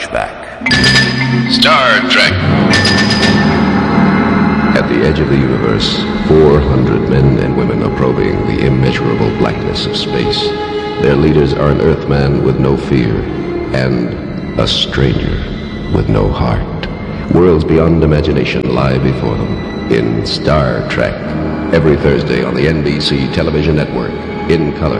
Flashback. Star Trek. At the edge of the universe, 400 men and women are probing the immeasurable blackness of space. Their leaders are an Earthman with no fear and a stranger with no heart. Worlds beyond imagination lie before them in Star Trek. Every Thursday on the NBC television network, in color.